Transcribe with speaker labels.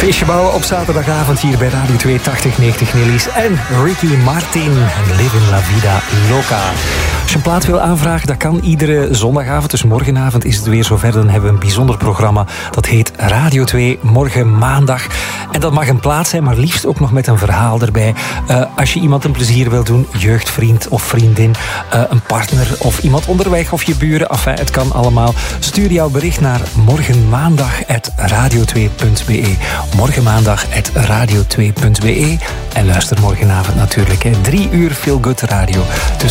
Speaker 1: Feestje bouwen op zaterdagavond hier bij Radio 2 8090 Nelly's en Ricky Martin en Live in La Vida Loca. Als je een plaat wil aanvragen, dat kan iedere zondagavond. Dus morgenavond is het weer zover. Dan hebben we een bijzonder programma. Dat heet Radio 2 Morgen Maandag. En dat mag een plaat zijn, maar liefst ook nog met een verhaal erbij. Als je iemand een plezier wil doen, jeugdvriend of vriendin, een partner of iemand onderweg of je buren. Enfin, het kan allemaal. Stuur jouw bericht naar morgenmaandag@radio2.be. Morgenmaandag@radio2.be. En luister morgenavond natuurlijk. 3 uur Feel Good Radio.